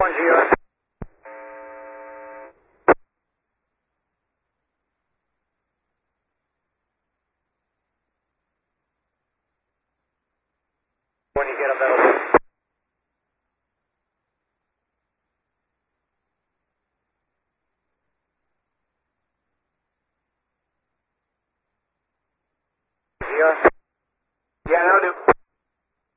10. When you get available. Yeah, no, do.